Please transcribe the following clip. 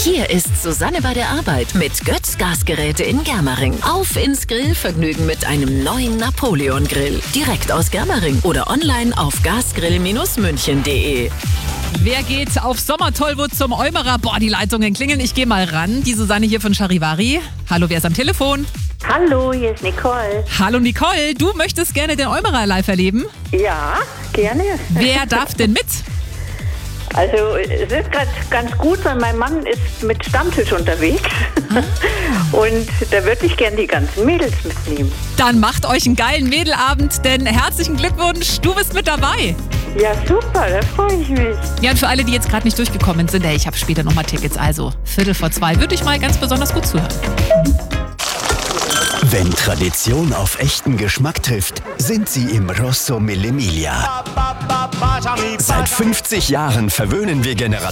Hier ist Susanne bei der Arbeit mit Götz Gasgeräte in Germering. Auf ins Grillvergnügen mit einem neuen Napoleon-Grill. Direkt aus Germering oder online auf gasgrill-münchen.de. Wer geht auf Sommertollwut zum Eumerer? Boah, die Leitungen klingeln. Ich gehe mal ran. Die Susanne hier von Charivari. Hallo, wer ist am Telefon? Hallo, hier ist Nicole. Hallo Nicole, du möchtest gerne den Eumerer live erleben? Ja, gerne. Wer darf denn mit? Also es ist gerade ganz gut, weil mein Mann ist mit Stammtisch unterwegs und da würde ich gerne die ganzen Mädels mitnehmen. Dann macht euch einen geilen Mädelabend, denn herzlichen Glückwunsch, du bist mit dabei. Ja, super, da freue ich mich. Ja, und für alle, die jetzt gerade nicht durchgekommen sind, ich habe später nochmal Tickets, also 1:45, würde ich mal ganz besonders gut zuhören. Wenn Tradition auf echten Geschmack trifft, sind sie im Rosso Mille Miglia. Seit 50 Jahren verwöhnen wir Generationen.